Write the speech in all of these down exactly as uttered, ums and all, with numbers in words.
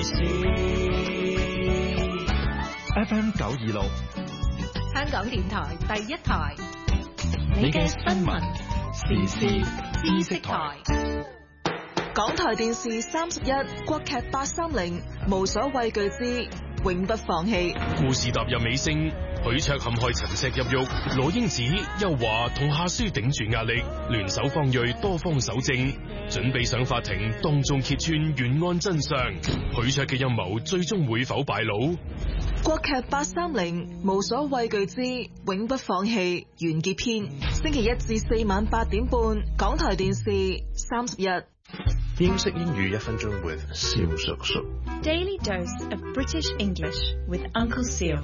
F M 九二六， 香港電台第一台， 你嘅新聞時事知識台。 港台電視三十一，國劇八三零，無所畏懼之永不放棄。 故事踏入尾聲，許卓陷害陳石入獄，羅英子、邱華同夏書頂住壓力，聯手方睿多方搜證，準備上法庭當眾揭穿懸案真相。許卓嘅陰謀最終會否敗露？ 國劇八三零，無所畏懼之永不放棄完結篇，星期一至四晚八點半，港台電視三十一。 英式英語一分鐘 with 蕭叔叔。 Daily dose of British English with Uncle Seal。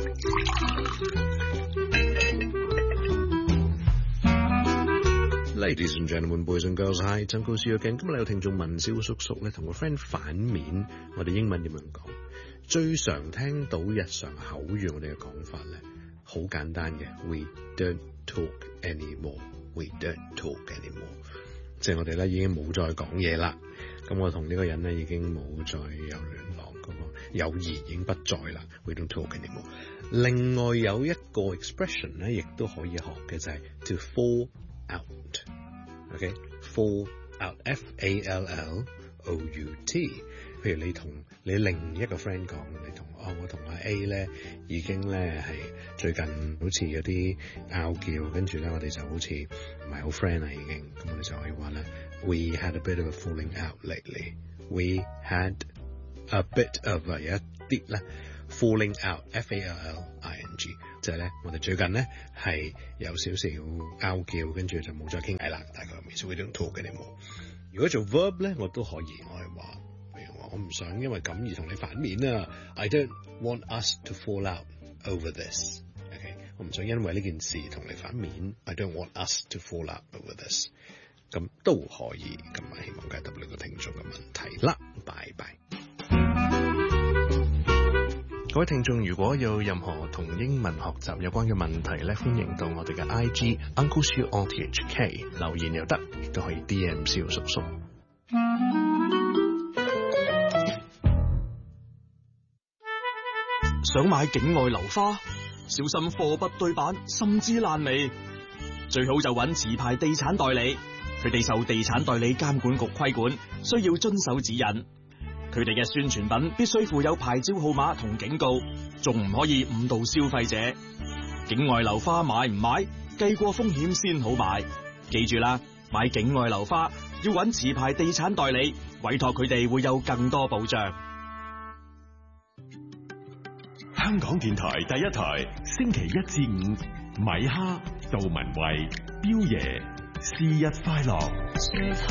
Ladies and gentlemen, boys and girls, hi, it's Uncle Seal again。今日有聽眾問蕭叔叔咧，同個 friend 反面，我哋英文點樣講？最常聽到日常口語我哋嘅講法咧，好簡單嘅 ，We don't talk anymore. We don't talk anymore。即係我哋咧已經冇再講嘢啦，咁我同呢個人咧已經冇再有聯絡，嗰個友誼已經不在啦。We don't talk anymore。另外有一個 expression 咧，亦都可以學嘅就係 to fall out。OK，fall out，F A L L O U T。譬如你同你另一個 friend 講，你同哦我同阿 A 咧已經咧係最近好似有啲拗撬，跟住咧我哋就好似唔係好 friend 啦已經，咁我哋就可以話咧 We had a bit of a falling out lately. We had a bit of a 有一啲咧 falling out，F A L L I N G， 就係咧我哋最近咧係有少少拗撬，跟住就冇再傾偈啦，大概咁意思。We don't talk anymore。如果做 verb 咧，我都可以，我係話。我唔想因為咁而同你反面啊 I don't want us to fall out over this. Okay? 我唔想因為呢件事同你反面 I don't want us to fall out over this. 咁都可以，咁啊希望解答呢個聽眾嘅問題啦。拜拜。各位聽眾，如果有任何同英文學習有關嘅問題咧，歡迎到我哋嘅 I G Uncle Seal R T H K 留言又得，亦都可以 D M 蕭叔叔。 想買境外樓花，小心貨不對版，甚至爛尾。最好就揾持牌地產代理，佢哋受地產代理監管局規管，需要遵守指引。佢哋嘅宣傳品必須附有牌照號碼同警告，仲唔可以誤導消費者。境外樓花買唔買，計過風險先好買。記住啦，買境外樓花要揾持牌地產代理，委託佢哋會有更多保障。 香港電台第一台，星期一至五，米哈、杜文慧、彪爺，是日快樂。